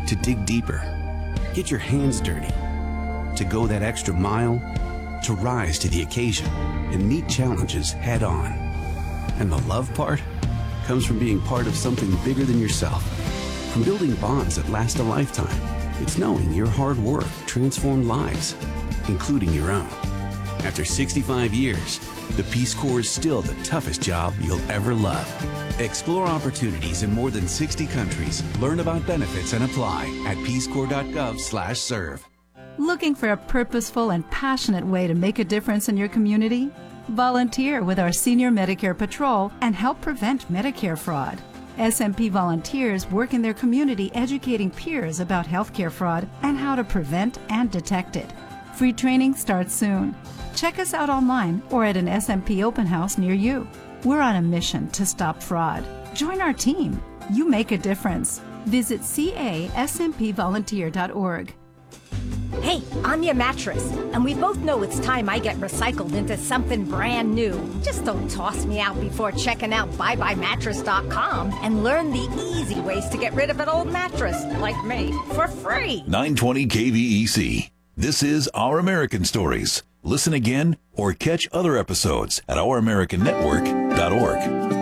to dig deeper, get your hands dirty, to go that extra mile, to rise to the occasion and meet challenges head on. And the love part comes from being part of something bigger than yourself, from building bonds that last a lifetime. It's knowing your hard work transformed lives, including your own. After 65 years, the Peace Corps is still the toughest job you'll ever love. Explore opportunities in more than 60 countries. Learn about benefits and apply at peacecorps.gov/serve. Looking for a purposeful and passionate way to make a difference in your community? Volunteer with our Senior Medicare Patrol and help prevent Medicare fraud. SMP volunteers work in their community educating peers about healthcare fraud and how to prevent and detect it. Free training starts soon. Check us out online or at an SMP open house near you. We're on a mission to stop fraud. Join our team. You make a difference. Visit casmpvolunteer.org. Hey, I'm your mattress, and we both know it's time I get recycled into something brand new. Just don't toss me out before checking out BuyBuyMattress.com and learn the easy ways to get rid of an old mattress, like me, for free. 920 KVEC. This is Our American Stories. Listen again or catch other episodes at OurAmericanNetwork.org.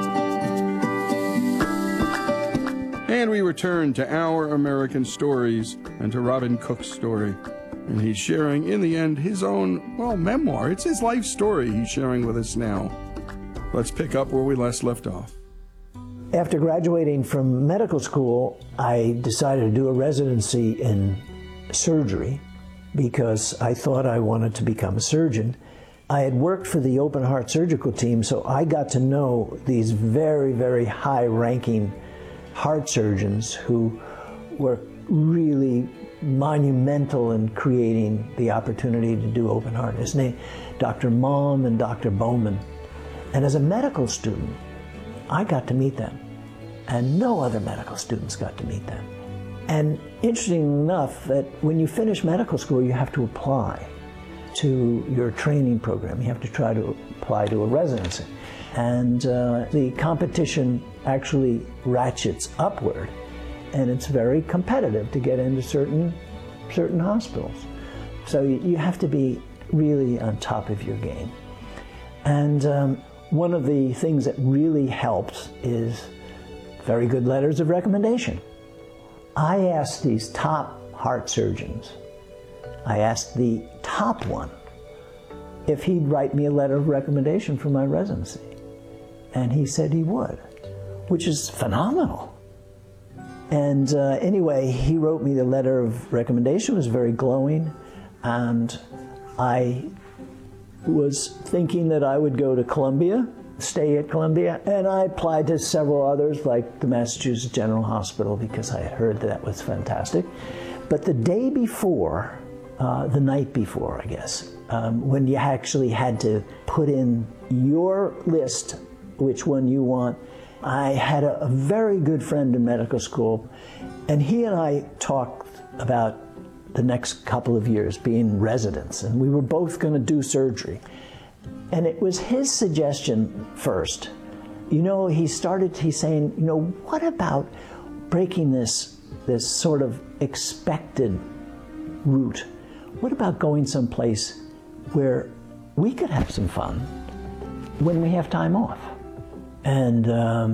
And we return to Our American Stories and to Robin Cook's story. And he's sharing, in the end, his own, memoir. It's his life story he's sharing with us now. Let's pick up where we last left off. After graduating from medical school, I decided to do a residency in surgery because I thought I wanted to become a surgeon. I had worked for the open heart surgical team, so I got to know these very, very high-ranking heart surgeons who were really monumental in creating the opportunity to do open heart. His name, Dr. Malm and Dr. Bowman. And as a medical student, I got to meet them. And no other medical students got to meet them. And interesting enough that when you finish medical school, you have to apply to your training program. You have to try to apply to a residency. And the competition actually ratchets upward, and it's very competitive to get into certain hospitals. So you have to be really on top of your game. And one of the things that really helps is very good letters of recommendation. I asked these top heart surgeons, I asked the top one if he'd write me a letter of recommendation for my residency. And he said he would, which is phenomenal. And anyway, he wrote me the letter of recommendation. It was very glowing. And I was thinking that I would go to Columbia, stay at Columbia. And I applied to several others, like the Massachusetts General Hospital, because I had heard that was fantastic. But the day before, the night before, I guess, when you actually had to put in your list which one you want, I had a very good friend in medical school, and he and I talked about the next couple of years being residents, and we were both going to do surgery. And it was his suggestion first. He's saying, what about breaking this sort of expected route? What about going someplace where we could have some fun when we have time off? And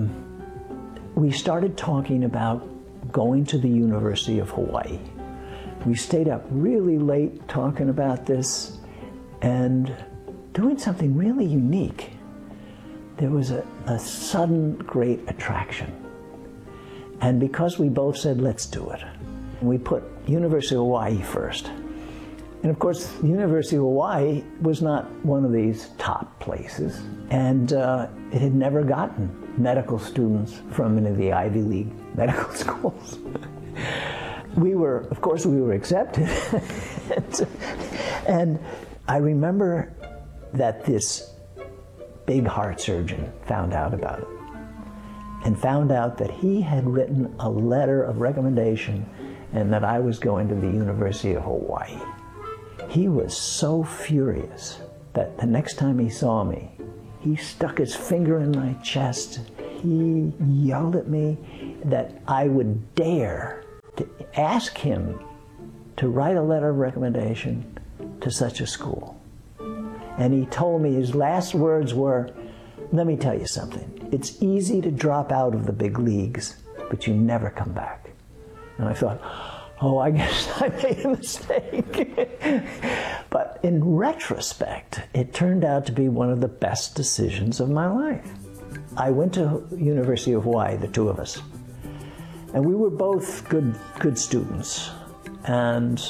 we started talking about going to the University of Hawaii. We stayed up really late talking about this and doing something really unique. There was a sudden great attraction. And because we both said, let's do it, we put University of Hawaii first. And of course, the University of Hawaii was not one of these top places, and it had never gotten medical students from any of the Ivy League medical schools. We were accepted. And I remember that this big heart surgeon found out about it, and found out that he had written a letter of recommendation and that I was going to the University of Hawaii. He was so furious that the next time he saw me, he stuck his finger in my chest. He yelled at me that I would dare to ask him to write a letter of recommendation to such a school. And he told me, his last words were, "Let me tell you something. It's easy to drop out of the big leagues, but you never come back." And I thought, oh, I guess I made a mistake. But in retrospect, it turned out to be one of the best decisions of my life. I went to University of Hawaii, the two of us, and we were both good students. And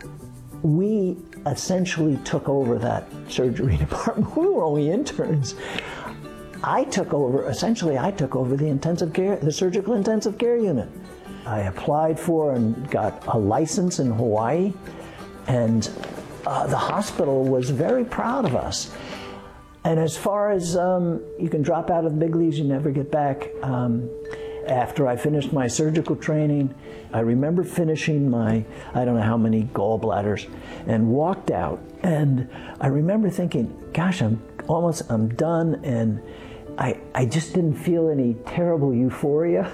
we essentially took over that surgery department. We were only interns. I took over the intensive care, the surgical intensive care unit. I applied for and got a license in Hawaii, and the hospital was very proud of us. And as far as you can drop out of the big leagues, you never get back. After I finished my surgical training, I remember finishing my, I don't know how many gallbladders, and walked out. And I remember thinking, gosh, I'm done, and I just didn't feel any terrible euphoria.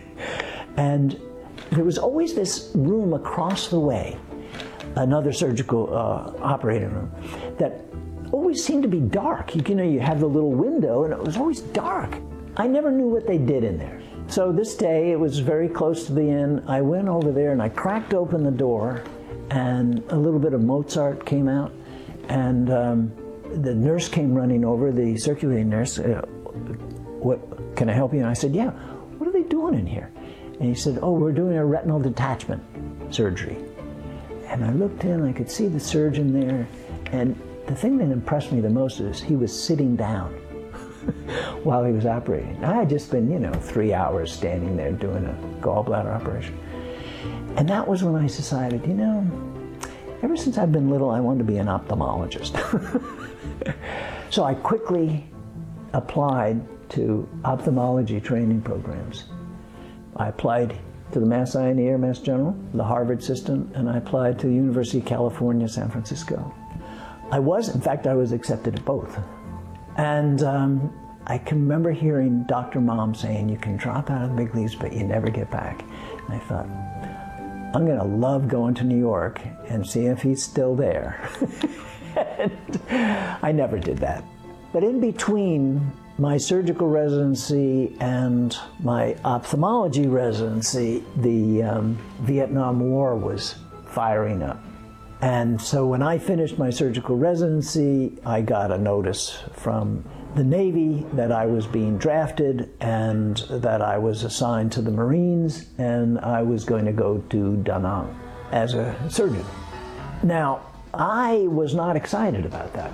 And there was always this room across the way, another surgical operating room, that always seemed to be dark. You know, you have the little window, and it was always dark. I never knew what they did in there. So this day, it was very close to the end. I went over there and I cracked open the door, and a little bit of Mozart came out, and the nurse came running over, the circulating nurse. "What, can I help you?" And I said, "Yeah." "What are they doing in here?" And he said, "Oh, we're doing a retinal detachment surgery." And I looked in, I could see the surgeon there, and the thing that impressed me the most is he was sitting down while he was operating. I had just been, 3 hours standing there doing a gallbladder operation. And that was when I decided, ever since I've been little, I wanted to be an ophthalmologist. So I quickly applied to ophthalmology training programs. I applied to the Mass Eye and Ear, Mass General, the Harvard system, and I applied to the University of California, San Francisco. I was accepted at both. And I can remember hearing Dr. Mom saying, "You can drop out of the big leagues, but you never get back." And I thought, I'm going to love going to New York and see if he's still there. And I never did that. But in between my surgical residency and my ophthalmology residency, the Vietnam War was firing up. And so when I finished my surgical residency, I got a notice from the Navy that I was being drafted and that I was assigned to the Marines, and I was going to go to Da Nang as a surgeon. Now, I was not excited about that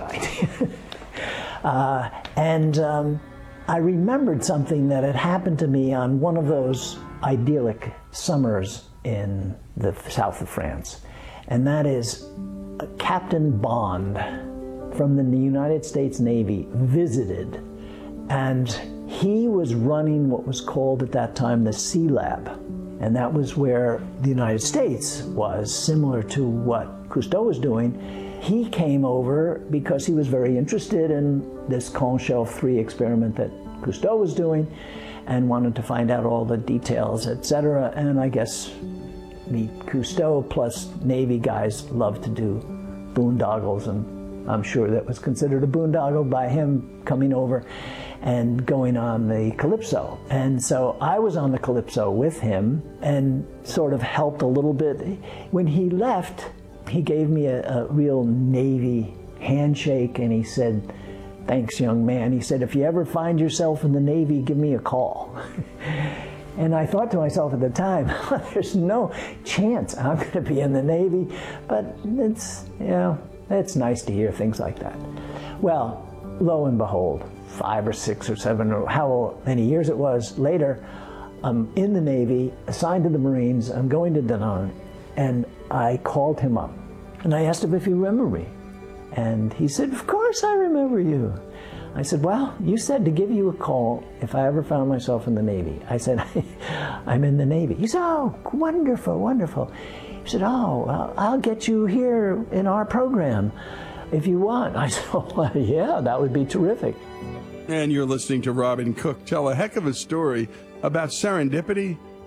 idea. I remembered something that had happened to me on one of those idyllic summers in the south of France. And that is Captain Bond from the United States Navy visited, and he was running what was called at that time the Sea Lab. And that was where the United States was, similar to what Cousteau was doing. He came over because he was very interested in this Cone-Shell 3 experiment that Cousteau was doing and wanted to find out all the details, etc. And I guess the Cousteau plus Navy guys loved to do boondoggles, and I'm sure that was considered a boondoggle by him coming over and going on the Calypso. And so I was on the Calypso with him and sort of helped a little bit. When he left, he gave me a real Navy handshake, and he said, "Thanks, young man." He said, "If you ever find yourself in the Navy, give me a call." And I thought to myself at the time, there's no chance I'm going to be in the Navy, but it's nice to hear things like that. Well, lo and behold, 5 or 6 or 7 or how many years it was later, I'm in the Navy, assigned to the Marines, I'm going to Da Nang, and I called him up. And I asked him if he remembered me. And he said, "Of course I remember you." I said, "Well, you said to give you a call if I ever found myself in the Navy." I said, "I'm in the Navy." He said, "Oh, wonderful, wonderful." He said, "Oh, I'll get you here in our program if you want." I said, "Oh, well, yeah, that would be terrific." And you're listening to Robin Cook tell a heck of a story about serendipity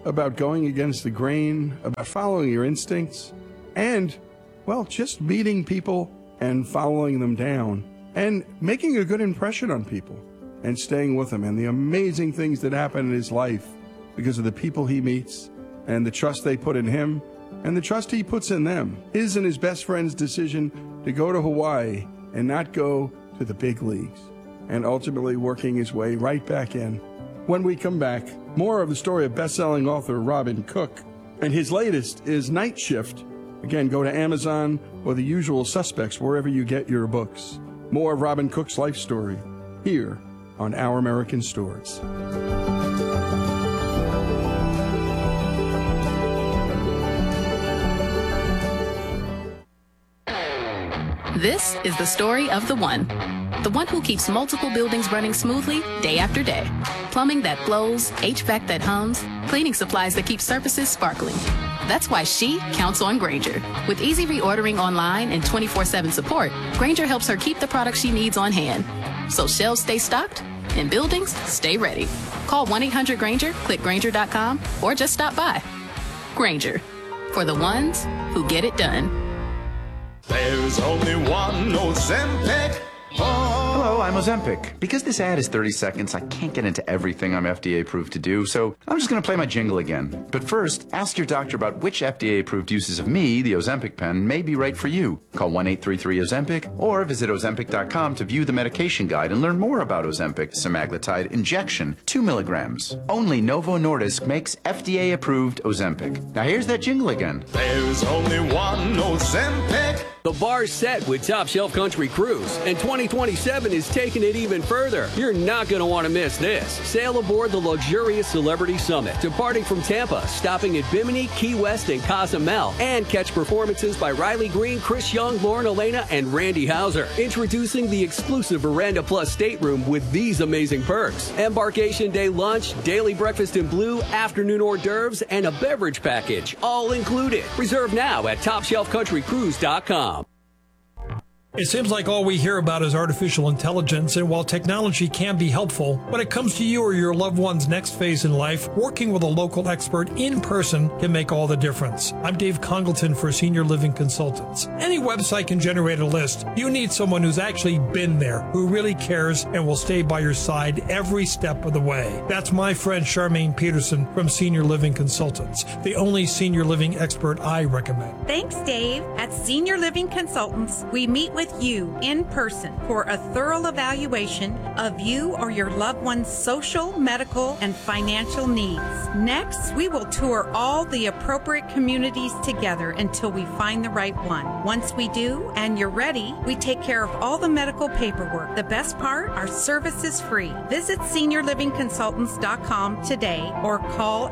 about going against the grain, about following your instincts, and, well, just meeting people and following them down and making a good impression on people and staying with them, and the amazing things that happen in his life because of the people he meets and the trust they put in him and the trust he puts in them. His and his best friend's decision to go to Hawaii and not go to the big leagues, and ultimately working his way right back in. When we come back, more of the story of best-selling author Robin Cook, and his latest is Night Shift. Again, go to Amazon or the usual suspects wherever you get your books. More of Robin Cook's life story here on Our American Stories. This is the story of the one who keeps multiple buildings running smoothly day after day. Plumbing that flows, HVAC that hums, cleaning supplies that keep surfaces sparkling. That's why she counts on Grainger. With easy reordering online and 24/7 support, Grainger helps her keep the products she needs on hand. So shelves stay stocked and buildings stay ready. Call 1-800-GRAINGER, click Grainger.com, or just stop by. Grainger, for the ones who get it done. There's only one Ozempic. Hello, I'm Ozempic. Because this ad is 30 seconds, I can't get into everything I'm FDA approved to do, so I'm just going to play my jingle again. But first, ask your doctor about which FDA approved uses of me, the Ozempic pen, may be right for you. Call 1-833-OZEMPIC or visit Ozempic.com to view the medication guide and learn more about Ozempic semaglutide injection, 2 milligrams. Only Novo Nordisk makes FDA approved Ozempic. Now here's that jingle again. There's only one Ozempic. The bar's set with Top Shelf Country Cruise, and 2027 is taking it even further. You're not going to want to miss this. Sail aboard the luxurious Celebrity Summit, departing from Tampa, stopping at Bimini, Key West, and Cozumel, and catch performances by Riley Green, Chris Young, Lauren Elena, and Randy Hauser. Introducing the exclusive Veranda Plus stateroom with these amazing perks: embarkation day lunch, daily breakfast in blue, afternoon hors d'oeuvres, and a beverage package, all included. Reserve now at TopShelfCountryCruise.com. It seems like all we hear about is artificial intelligence, and while technology can be helpful, when it comes to you or your loved one's next phase in life, working with a local expert in person can make all the difference. I'm Dave Congleton for Senior Living Consultants. Any website can generate a list. You need someone who's actually been there, who really cares and will stay by your side every step of the way. That's my friend Charmaine Peterson from Senior Living Consultants, the only senior living expert I recommend. Thanks, Dave. At Senior Living Consultants, we meet with you in person for a thorough evaluation of you or your loved one's social, medical, and financial needs. Next, we will tour all the appropriate communities together until we find the right one. Once we do, and you're ready, we take care of all the medical paperwork. The best part, our service is free. Visit seniorlivingconsultants.com today or call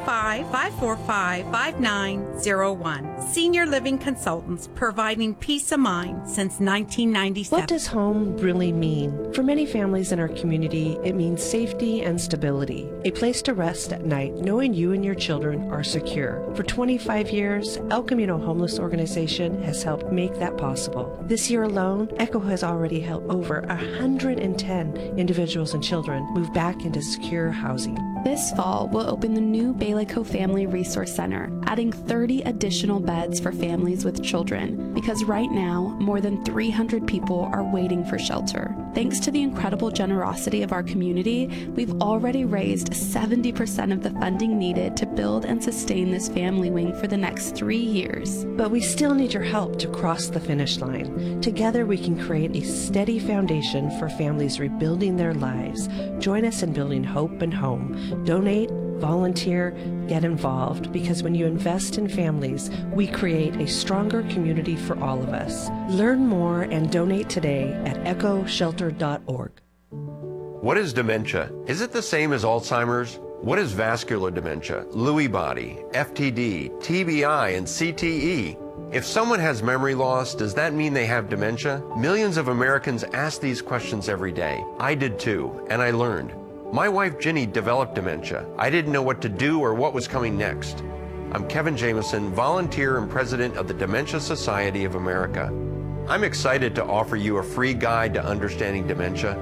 805-545-5901. Senior Living Consultants, providing peace of mind since 1997. What does home really mean? For many families in our community, it means safety and stability. A place to rest at night knowing you and your children are secure. For 25 years, El Camino Homeless Organization has helped make that possible. This year alone, ECHO has already helped over 110 individuals and children move back into secure housing. This fall, we'll open the new Balico Family Resource Center, adding 30 additional beds for families with children, because right now, more than 300 people are waiting for shelter. Thanks to the incredible generosity of our community, we've already raised 70% of the funding needed to build and sustain this family wing for the next 3 years. But we still need your help to cross the finish line. Together, we can create a steady foundation for families rebuilding their lives. Join us in building hope and home. Donate, volunteer, get involved, because when you invest in families, we create a stronger community for all of us. Learn more and donate today at echoshelter.org. What is dementia? Is it the same as Alzheimer's? What is vascular dementia, Lewy body, FTD, TBI, and CTE? If someone has memory loss, does that mean they have dementia? Millions of Americans ask these questions every day. I did too, and I learned. My wife Ginny developed dementia. I didn't know what to do or what was coming next. I'm Kevin Jameson, volunteer and president of the Dementia Society of America. I'm excited to offer you a free guide to understanding dementia.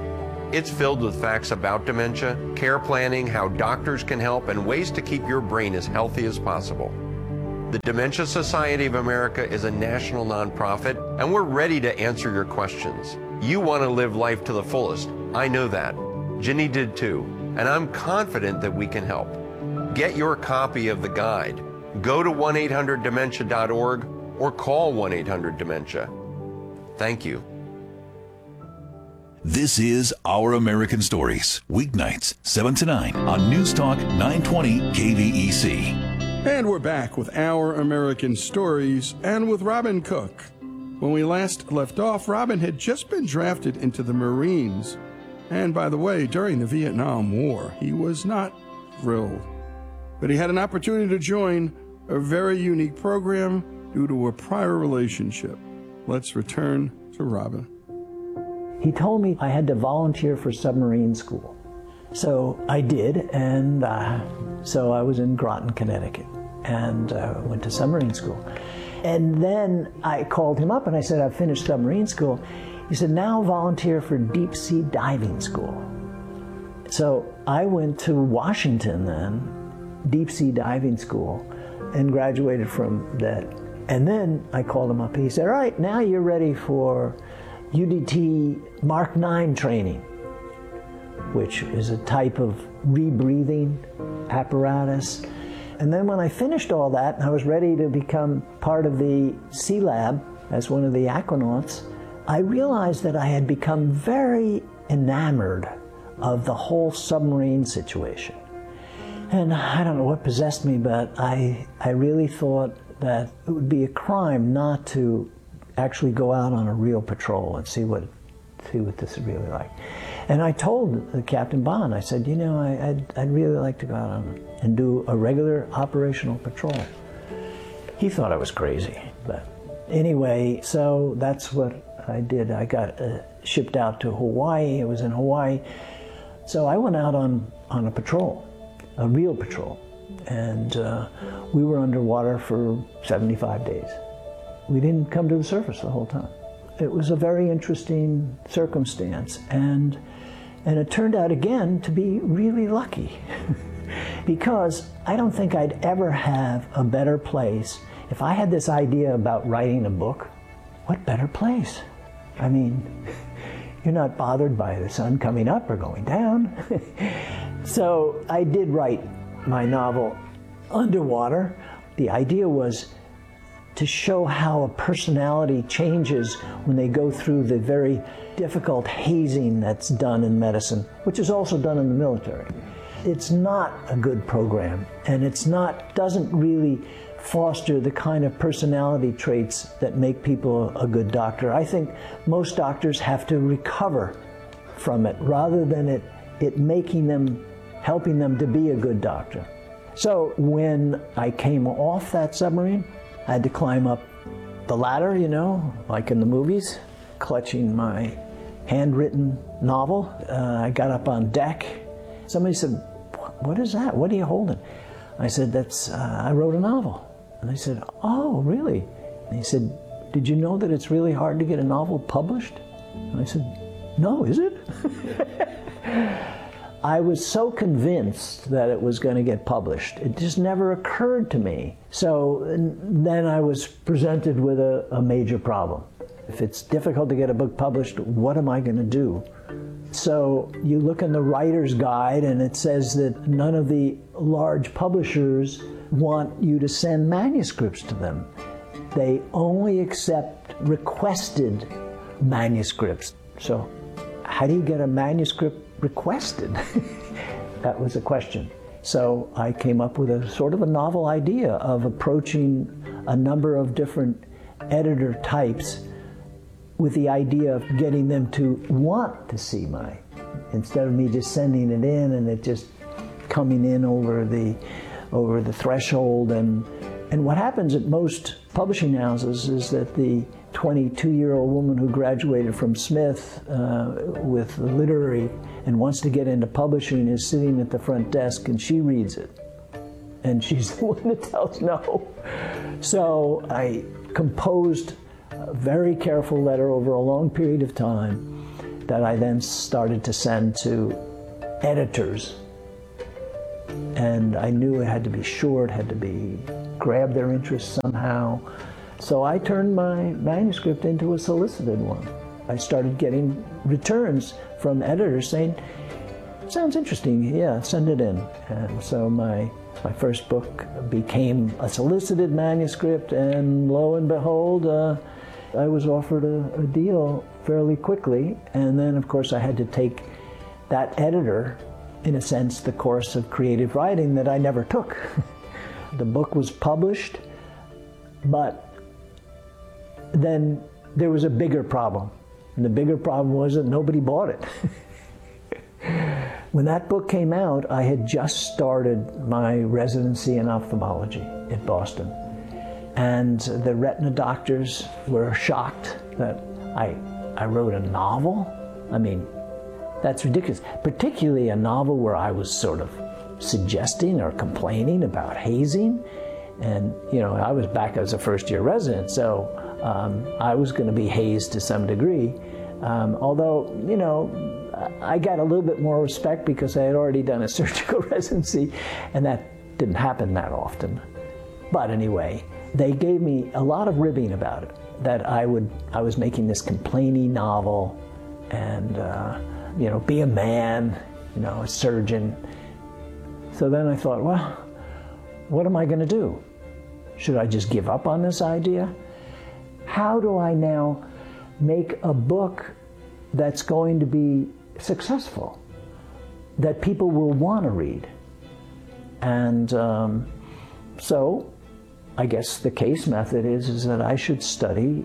It's filled with facts about dementia, care planning, how doctors can help, and ways to keep your brain as healthy as possible. The Dementia Society of America is a national nonprofit, and we're ready to answer your questions. You want to live life to the fullest. I know that. Ginny did too, and I'm confident that we can help. Get your copy of the guide. Go to 1-800-DEMENTIA.org or call 1-800-DEMENTIA. Thank you. This is Our American Stories, weeknights, 7 to 9 on News Talk 920 KVEC. And we're back with Our American Stories and with Robin Cook. When we last left off, Robin had just been drafted into the Marines. And by the way, during the Vietnam War, he was not thrilled. But he had an opportunity to join a very unique program due to a prior relationship. Let's return to Robin. He told me I had to volunteer for submarine school. So I did, and so I was in Groton, Connecticut, and went to submarine school. And then I called him up and I said, I've finished submarine school. He said, now volunteer for deep sea diving school. So I went to Washington then, deep sea diving school, and graduated from that. And then I called him up. He said, all right, now you're ready for UDT Mark 9 training, which is a type of rebreathing apparatus. And then when I finished all that and I was ready to become part of the Sea Lab as one of the aquanauts, I realized that I had become very enamored of the whole submarine situation. And I don't know what possessed me, but I really thought that it would be a crime not to actually go out on a real patrol and see what this is really like. And I told Captain Bond, I said, you know, I'd really like to go out on and do a regular operational patrol. He thought I was crazy, but anyway, so that's what I did. I got shipped out to Hawaii. I was in Hawaii. So I went out on a patrol, a real patrol, and we were underwater for 75 days. We didn't come to the surface the whole time. It was a very interesting circumstance, and it turned out again to be really lucky because I don't think I'd ever have a better place. If I had this idea about writing a book, what better place? I mean, you're not bothered by the sun coming up or going down. So I did write my novel underwater. The idea was to show how a personality changes when they go through the very difficult hazing that's done in medicine, which is also done in the military. It's not a good program, and doesn't really foster the kind of personality traits that make people a good doctor. I think most doctors have to recover from it rather than it making them, helping them to be a good doctor. So when I came off that submarine, I had to climb up the ladder, you know, like in the movies, clutching my handwritten novel. I got up on deck. Somebody said, what is that? What are you holding? I said, I wrote a novel. And they said, oh, really? And he said, did you know that it's really hard to get a novel published? And I said, no, is it? I was so convinced that it was going to get published. It just never occurred to me. So then I was presented with a major problem. If it's difficult to get a book published, what am I going to do? So you look in the writer's guide and it says that none of the large publishers want you to send manuscripts to them. They only accept requested manuscripts. So how do you get a manuscript requested? That was a question. So I came up with a sort of a novel idea of approaching a number of different editor types with the idea of getting them to want to see instead of me just sending it in and it just coming in over the threshold. And what happens at most publishing houses is that the 22-year-old woman who graduated from Smith with literary and wants to get into publishing is sitting at the front desk and she reads it. And she's the one that tells no. So I composed a very careful letter over a long period of time that I then started to send to editors. And I knew it had to be short, had to be grab their interest somehow. So I turned my manuscript into a solicited one. I started getting returns from editors saying, sounds interesting, yeah, send it in. And so my first book became a solicited manuscript, and lo and behold, I was offered a deal fairly quickly. And then, of course, I had to take that editor, in a sense, the course of creative writing that I never took. The book was published, but then there was a bigger problem. And the bigger problem was that nobody bought it. When that book came out, I had just started my residency in ophthalmology at Boston. And the retina doctors were shocked that I wrote a novel. I mean, that's ridiculous. Particularly a novel where I was sort of suggesting or complaining about hazing. And, you know, I was back as a first-year resident, so I was going to be hazed to some degree. Although, you know, I got a little bit more respect because I had already done a surgical residency, and that didn't happen that often. But anyway, they gave me a lot of ribbing about it, that I was making this complaining novel and, you know, be a man, you know, a surgeon. So then I thought, well, what am I going to do? Should I just give up on this idea? How do I now make a book that's going to be successful, that people will want to read? And so I guess the case method is that I should study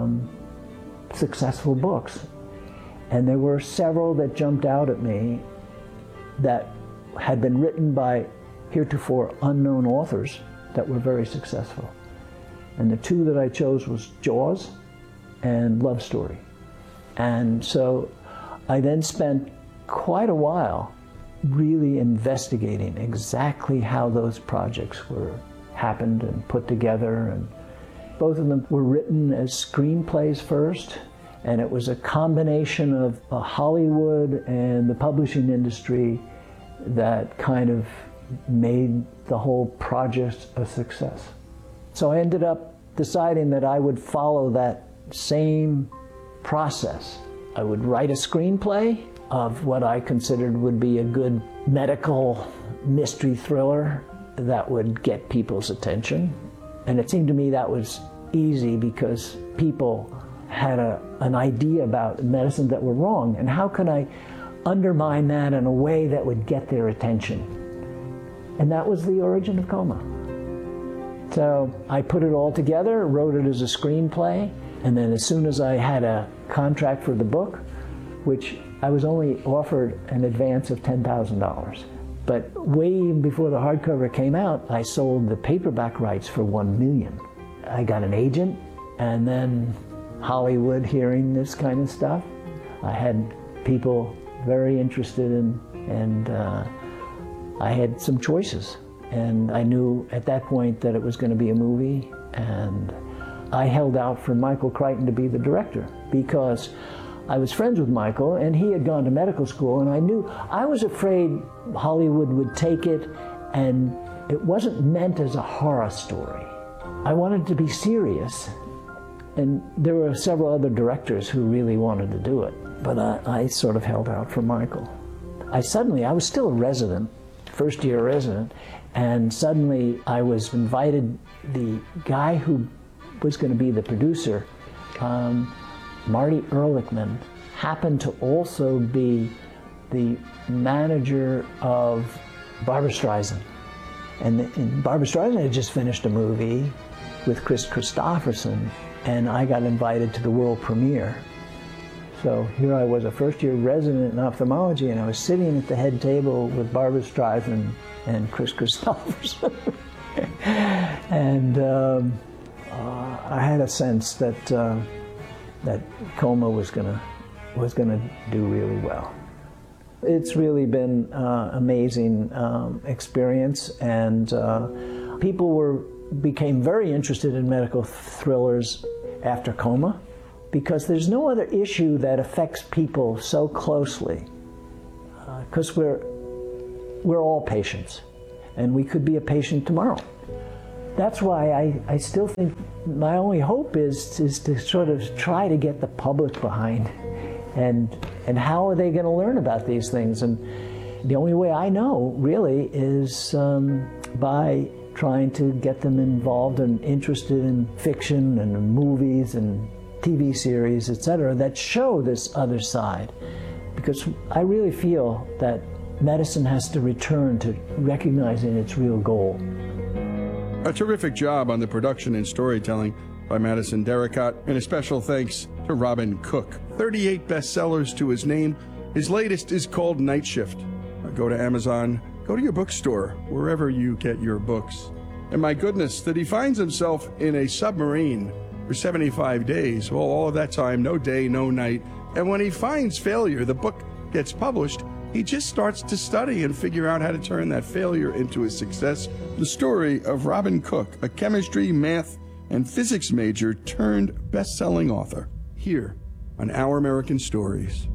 successful books. And there were several that jumped out at me that had been written by heretofore unknown authors that were very successful. And the two that I chose was Jaws and Love Story. And so I then spent quite a while really investigating exactly how those projects happened and put together. And both of them were written as screenplays first, and it was a combination of Hollywood and the publishing industry that kind of made the whole project a success. So I ended up deciding that I would follow that same process. I would write a screenplay of what I considered would be a good medical mystery thriller that would get people's attention. And it seemed to me that was easy because people had an idea about medicine that were wrong, and how can I undermine that in a way that would get their attention? And that was The Origin of Coma. So I put it all together, wrote it as a screenplay, and then as soon as I had a contract for the book, which I was only offered an advance of $10,000. But way before the hardcover came out, I sold the paperback rights for $1 million. I got an agent, and then Hollywood hearing this kind of stuff. I had people very interested in, and I had some choices. And I knew at that point that it was going to be a movie, and I held out for Michael Crichton to be the director because I was friends with Michael, and he had gone to medical school, and I was afraid Hollywood would take it, and it wasn't meant as a horror story. I wanted it to be serious, and there were several other directors who really wanted to do it, but I sort of held out for Michael. I was still a resident, first-year resident, and suddenly I was invited. The guy who was going to be the producer, Marty Ehrlichman, happened to also be the manager of Barbra Streisand. And Barbra Streisand had just finished a movie with Chris Christopherson, and I got invited to the world premiere. So here I was, a first-year resident in ophthalmology, and I was sitting at the head table with Barbra Streisand and Chris Christopherson. And I had a sense that that Coma was gonna do really well. It's really been amazing experience, and people became very interested in medical thrillers after Coma, because there's no other issue that affects people so closely, because we're all patients, and we could be a patient tomorrow. That's why I still think my only hope is to sort of try to get the public behind, and how are they going to learn about these things? And the only way I know, really, is by trying to get them involved and interested in fiction and movies and TV series, etc., that show this other side. Because I really feel that medicine has to return to recognizing its real goal. A terrific job on the production and storytelling by Madison Derricott, and a special thanks to Robin Cook. 38 bestsellers to his name. His latest is called Night Shift. Go to Amazon, go to your bookstore, wherever you get your books. And my goodness, that he finds himself in a submarine for 75 days. Well, all of that time, no day, no night. And when he finds failure, the book gets published, he just starts to study and figure out how to turn that failure into a success. The story of Robin Cook, a chemistry, math, and physics major turned best-selling author, here on Our American Stories.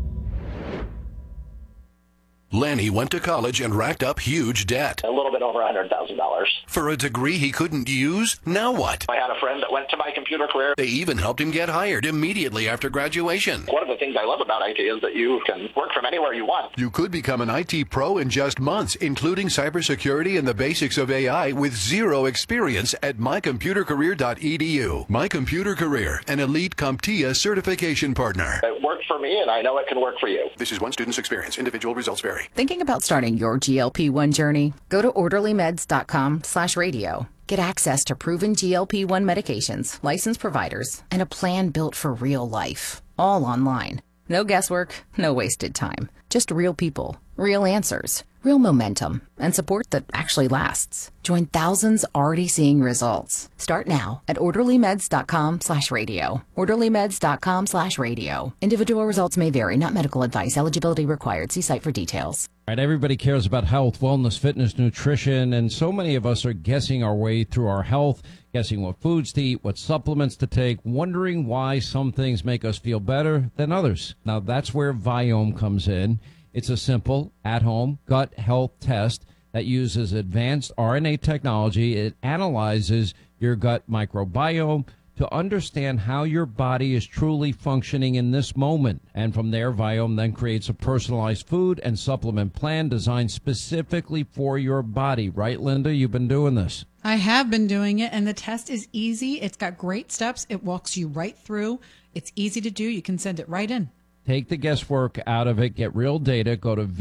Lanny went to college and racked up huge debt. A little bit over $100,000. For a degree he couldn't use? Now what? I had a friend that went to My Computer Career. They even helped him get hired immediately after graduation. One of the things I love about IT is that you can work from anywhere you want. You could become an IT pro in just months, including cybersecurity and the basics of AI with zero experience at mycomputercareer.edu. My Computer Career, an elite CompTIA certification partner. It worked for me, and I know it can work for you. This is one student's experience. Individual results vary. Thinking about starting your GLP-1 journey? Go to orderlymeds.com/radio. Get access to proven GLP-1 medications, licensed providers, and a plan built for real life. All online. No guesswork, no wasted time. Just real people, real answers, real momentum, and support that actually lasts. Join thousands already seeing results. Start now at orderlymeds.com/radio. orderlymeds.com/radio. Individual results may vary, not medical advice. Eligibility required. See site for details. Right, everybody cares about health, wellness, fitness, nutrition, and so many of us are guessing our way through our health, guessing what foods to eat, what supplements to take, wondering why some things make us feel better than others. Now, that's where Viome comes in. It's a simple, at-home gut health test that uses advanced RNA technology. It analyzes your gut microbiome to understand how your body is truly functioning in this moment. And from there, Viome then creates a personalized food and supplement plan designed specifically for your body. Right, Linda? You've been doing this. I have been doing it, and the test is easy. It's got great steps. It walks you right through. It's easy to do. You can send it right in. Take the guesswork out of it. Get real data. Go to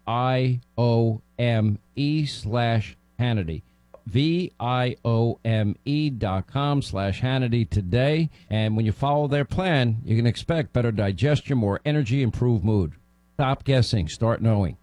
VIOME/Hannity. VIOME.com/Hannity today. And when you follow their plan, you can expect better digestion, more energy, improved mood. Stop guessing. Start knowing.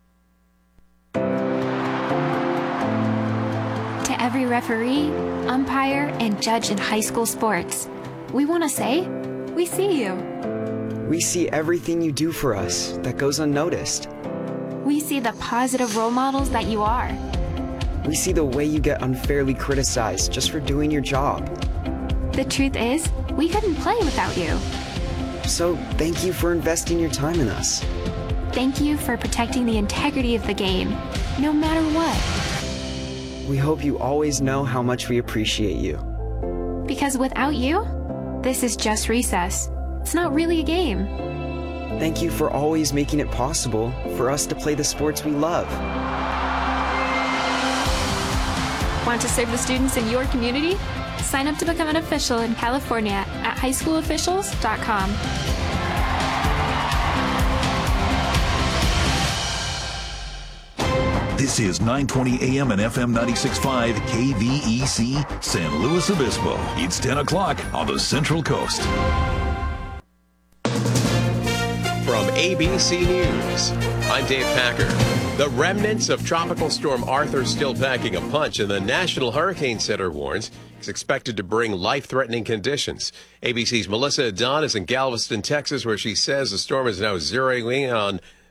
To every referee, umpire, and judge in high school sports, we want to say, we see you. We see everything you do for us that goes unnoticed. We see the positive role models that you are. We see the way you get unfairly criticized just for doing your job. The truth is, we couldn't play without you. So thank you for investing your time in us. Thank you for protecting the integrity of the game, no matter what. We hope you always know how much we appreciate you. Because without you, this is just recess. It's not really a game. Thank you for always making it possible for us to play the sports we love. Want to serve the students in your community? Sign up to become an official in California at highschoolofficials.com. This is 920 AM and FM 96.5 KVEC San Luis Obispo. It's 10 o'clock on the Central Coast. From ABC News, I'm Dave Packer. The remnants of Tropical Storm Arthur still packing a punch, and the National Hurricane Center warns it's expected to bring life-threatening conditions. ABC's Melissa Dunn is in Galveston, Texas, where she says the storm is now zeroing in on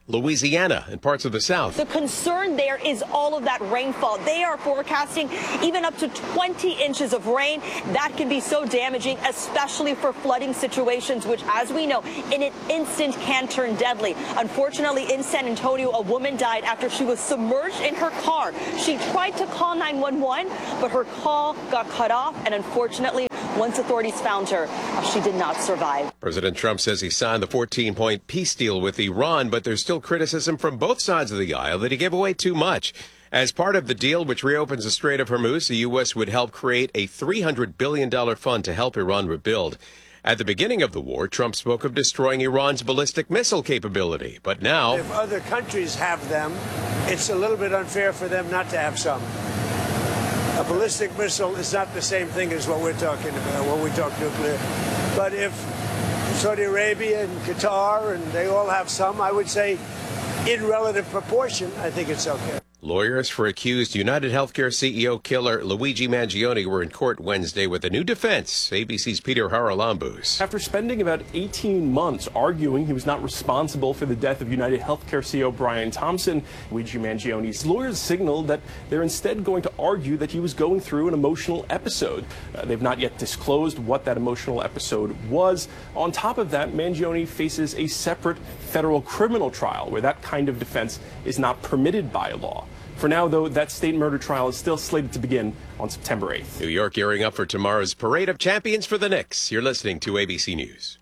Louisiana, and parts of the South. The concern there is all of that rainfall. They are forecasting even up to 20 inches of rain. That can be so damaging, especially for flooding situations, which, as we know, in an instant can turn deadly. Unfortunately, in San Antonio, a woman died after she was submerged in her car. She tried to call 911, but her call got cut off, and unfortunately, once authorities found her, she did not survive. President Trump says he signed the 14-point peace deal with Iran, but there's still criticism from both sides of the aisle that he gave away too much. As part of the deal, which reopens the Strait of Hormuz, the U.S. would help create a $300 billion fund to help Iran rebuild. At the beginning of the war, Trump spoke of destroying Iran's ballistic missile capability. But now, if other countries have them, it's a little bit unfair for them not to have some. A ballistic missile is not the same thing as what we're talking about when we talk nuclear. But if Saudi Arabia and Qatar, and they all have some, I would say in relative proportion, I think it's okay. lawyers for accused United Healthcare CEO killer Luigi Mangione were in court Wednesday with a new defense. ABC's Peter Haralambous. After spending about 18 months arguing he was not responsible for the death of United Healthcare CEO Brian Thompson, Luigi Mangione's lawyers signaled that they're instead going to argue that he was going through an emotional episode. They've not yet disclosed what that emotional episode was. On top of that, Mangione faces a separate federal criminal trial where that kind of defense is not permitted by law. For now, though, that state murder trial is still slated to begin on September 8th. New York gearing up for tomorrow's Parade of Champions for the Knicks. You're listening to ABC News.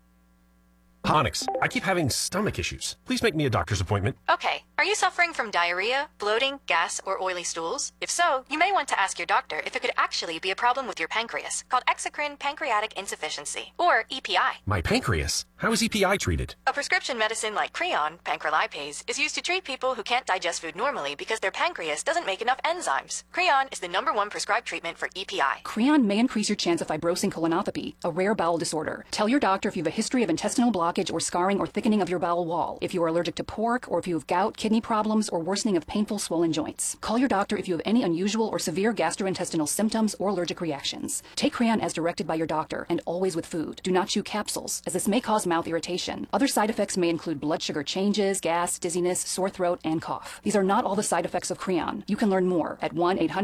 Onyx, I keep having stomach issues. Please make me a doctor's appointment. Okay. Are you suffering from diarrhea, bloating, gas, or oily stools? If so, you may want to ask your doctor if it could actually be a problem with your pancreas, called exocrine pancreatic insufficiency, or EPI. My pancreas? How is EPI treated? A prescription medicine like Creon, pancrelipase, is used to treat people who can't digest food normally because their pancreas doesn't make enough enzymes. Creon is the #1 prescribed treatment for EPI. Creon may increase your chance of fibrosing colonopathy, a rare bowel disorder. Tell your doctor if you have a history of intestinal blockage or scarring or thickening of your bowel wall, if you are allergic to pork, or if you have gout, kidney problems, or worsening of painful swollen joints. Call your doctor if you have any unusual or severe gastrointestinal symptoms or allergic reactions. Take Creon as directed by your doctor and always with food. Do not chew capsules, as this may cause mouth irritation. Other side effects may include blood sugar changes, gas, dizziness, sore throat, and cough. These are not all the side effects of Creon. You can learn more at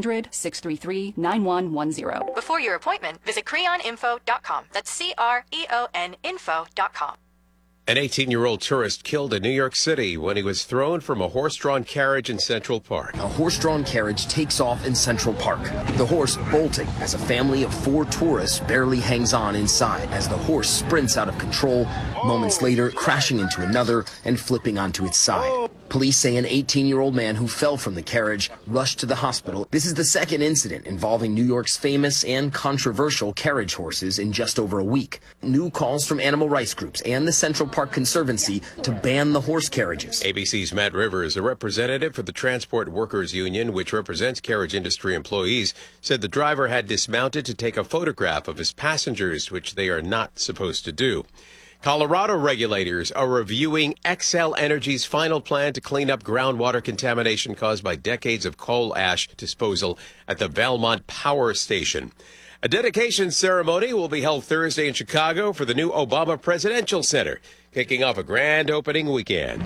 1-800-633-9110. Before your appointment, visit creoninfo.com. That's CREON info.com. An 18-year-old tourist killed in New York City when he was thrown from a horse-drawn carriage in Central Park. A horse-drawn carriage takes off in Central Park, the horse bolting as a family of 4 tourists barely hangs on inside as the horse sprints out of control, moments later crashing into another and flipping onto its side. Police say an 18-year-old man who fell from the carriage rushed to the hospital. This is the second incident involving New York's famous and controversial carriage horses in just over a week. New calls from animal rights groups and the Central Park Conservancy to ban the horse carriages. ABC's Matt Rivers, a representative for the Transport Workers Union, which represents carriage industry employees, said the driver had dismounted to take a photograph of his passengers, which they are not supposed to do. Colorado regulators are reviewing Xcel Energy's final plan to clean up groundwater contamination caused by decades of coal ash disposal at the Valmont Power Station. A dedication ceremony will be held Thursday in Chicago for the new Obama Presidential Center, kicking off a grand opening weekend.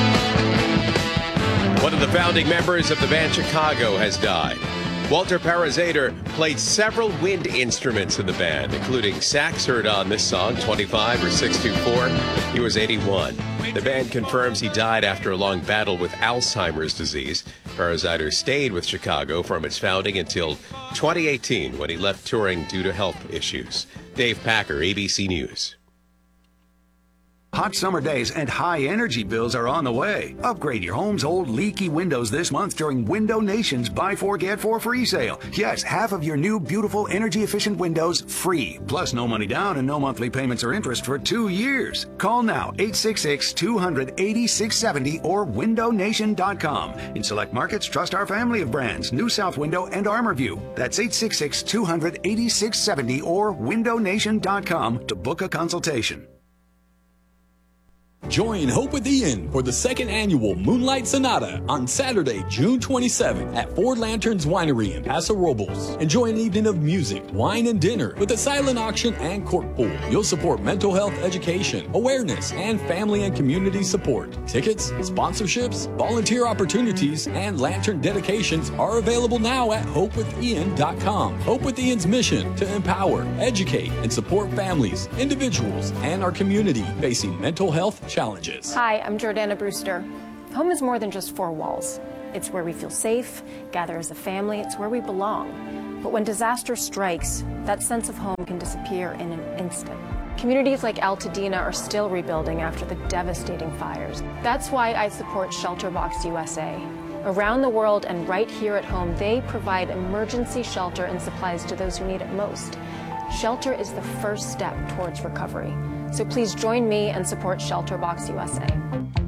One of the founding members of the band Chicago has died. Walter Parazader played several wind instruments in the band, including sax heard on this song, 25 or 624. He was 81. The band confirms he died after a long battle with Alzheimer's disease. Parazader stayed with Chicago from its founding until 2018 when he left touring due to health issues. Dave Packer, ABC News. Hot summer days and high energy bills are on the way. Upgrade your home's old leaky windows this month during Window Nation's Buy 4 Get 4 free sale. Yes, half of your new beautiful energy efficient windows free. Plus no money down and no monthly payments or interest for 2 years. Call now 866-200-8670 or windownation.com. In select markets, trust our family of brands, New South Window and ArmorView. That's 866-200-8670 or windownation.com to book a consultation. Join Hope with Ian for the second annual Moonlight Sonata on Saturday, June 27th at Four Lanterns Winery in Paso Robles. Enjoy an evening of music, wine, and dinner with a silent auction and cork pool. You'll support mental health education, awareness, and family and community support. Tickets, sponsorships, volunteer opportunities, and lantern dedications are available now at hopewithian.com. Hope with Ian's mission to empower, educate, and support families, individuals, and our community facing mental health challenges. Hi, I'm Jordana Brewster. Home is more than just four walls. It's where we feel safe, gather as a family, it's where we belong. But when disaster strikes, that sense of home can disappear in an instant. Communities like Altadena are still rebuilding after the devastating fires. That's why I support ShelterBox USA. Around the world and right here at home, they provide emergency shelter and supplies to those who need it most. Shelter is the first step towards recovery. So please join me and support ShelterBox USA.